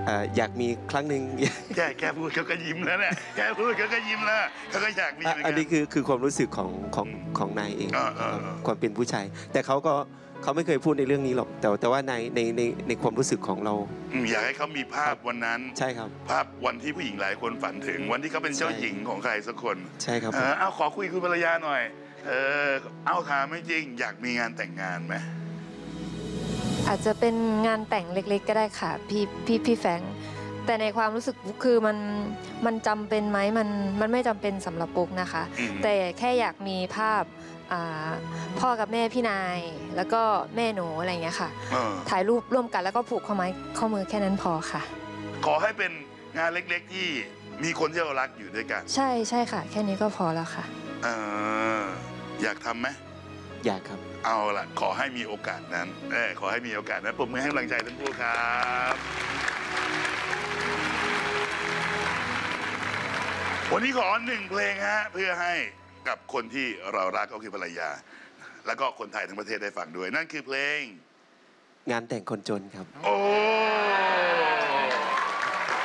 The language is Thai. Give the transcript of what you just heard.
อยากมีครั้งหนึ่งแค่พูดเขาก็ยิ้มแล้วเนี่ยแค่พูดเขาก็ยิ้มแล้วเขาก็อยากมีเหมือนกันอันนี้คือความรู้สึกของนายเองความเป็นผู้ชายแต่เขาไม่เคยพูดในเรื่องนี้หรอกแต่ว่าในความรู้สึกของเราอยากให้เขามีภาพวันนั้นใช่ครับภาพวันที่ผู้หญิงหลายคนฝันถึงวันที่เขาเป็นเจ้าหญิงของใครสักคนใช่ครับเอาขอคุยคุณภรรยาหน่อยเอาถามไม่จริงอยากมีงานแต่งงานไหมอาจจะเป็นงานแต่งเล็กๆก็ได้ค่ะพี่แฟรงค์แต่ในความรู้สึกปุ๊กคือมันจำเป็นไหมมันไม่จำเป็นสำหรับปุ๊กนะคะแต่แค่อยากมีภาพพ่อกับแม่พี่นายแล้วก็แม่หนูอะไรอย่างเงี้ยค่ะถ่ายรูปร่วมกันแล้วก็ผูกข้อไม้ข้อมือแค่นั้นพอค่ะขอให้เป็นงานเล็กๆที่มีคนที่เรารักอยู่ด้วยกันใช่ค่ะแค่นี้ก็พอแล้วค่ะอยากทำไหมอยากครับเอาล่ะขอให้มีโอกาสนั้นขอให้มีโอกาสนั้นปรบมือให้กำลังใจทั้งคู่ครับวันนี้ขอ1 เพลงฮะเพื่อให้กับคนที่เรารักก็คือภรรยาแล้วก็คนไทยทั้งประเทศได้ฟังด้วยนั่นคือเพลงงานแต่งคนจนครับโอ้